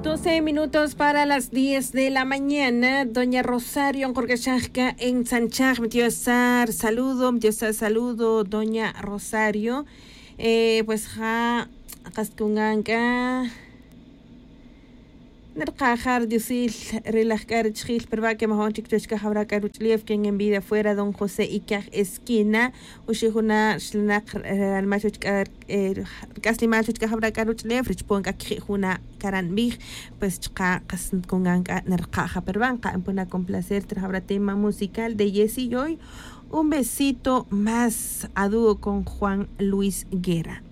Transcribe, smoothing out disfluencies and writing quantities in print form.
12 minutos para las 10 de la mañana. Doña Rosario Ancorgachajca en Sanchaj, saludo, doña Rosario. Pues Cascunganca. Nercajar diusil relajcar chil perva que mahon chikchka habra karuchlief quien en vida fuera don José Icar esquina ushihuna shlnak almachuchka kaslimachuchka habra karuchlief richponka kijuna karanbig pues chka kasnkunganka nercaja perbanca en puna complacer habra tema musical de Jessy Joy. Un besito más a dúo con Juan Luis Guerra.